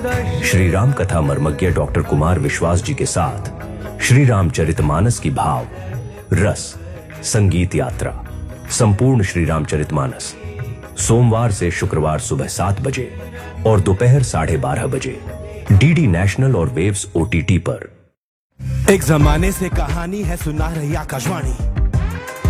श्री राम कथा मर्मज्ञ डॉक्टर कुमार विश्वास जी के साथ श्री रामचरितमानस की भाव रस संगीत यात्रा संपूर्ण श्री रामचरितमानस सोमवार से शुक्रवार सुबह 7 बजे और दोपहर 12:30 बजे डीडी नेशनल और वेव्स OTT पर। एक जमाने से कहानी है सुना रही आकाशवाणी।